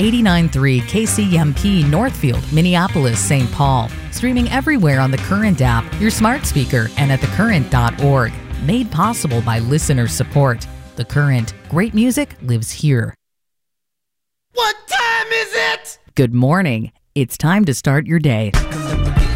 89.3 KCMP Northfield, Minneapolis, St. Paul. Streaming everywhere on the Current app, your smart speaker, and at thecurrent.org. Made possible by listener support. The Current. Great music lives here. What time is it? Good morning. It's time to start your day.